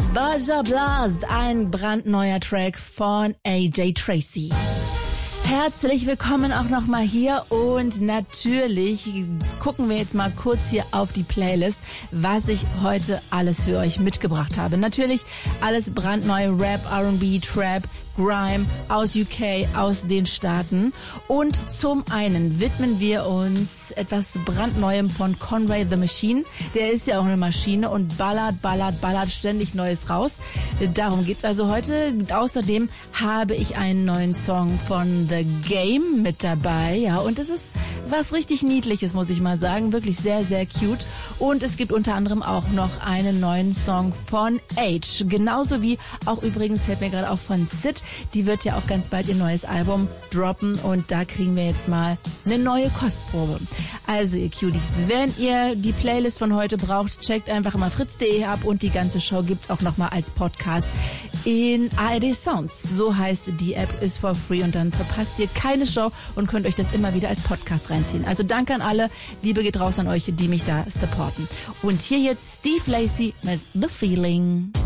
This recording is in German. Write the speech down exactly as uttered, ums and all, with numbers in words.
Baja Blast, ein brandneuer Track von A J Tracey. Herzlich willkommen auch nochmal hier und natürlich gucken wir jetzt mal kurz hier auf die Playlist, was ich heute alles für euch mitgebracht habe. Natürlich alles brandneue Rap, R and B, Trap, Grime aus U K, aus den Staaten. Und zum einen widmen wir uns etwas brandneuem von Conway the Machine. Der ist ja auch eine Maschine und ballert, ballert, ballert ständig Neues raus. Darum geht's also heute. Außerdem habe ich einen neuen Song von The Game mit dabei. Ja, und es ist was richtig Niedliches, muss ich mal sagen. Wirklich sehr, sehr cute. Und es gibt unter anderem auch noch einen neuen Song von Age. Genauso wie auch übrigens, fällt mir gerade auf, von Sid. Die wird ja auch ganz bald ihr neues Album droppen und da kriegen wir jetzt mal eine neue Kostprobe. Also ihr Cuties, wenn ihr die Playlist von heute braucht, checkt einfach mal fritz punkt de ab und die ganze Show gibt's auch nochmal als Podcast in A R D Sounds. So heißt die App, ist for free und dann verpasst ihr keine Show und könnt euch das immer wieder als Podcast reinziehen. Also danke an alle, Liebe geht raus an euch, die mich da supporten. Und hier jetzt Steve Lacy mit The Feeling.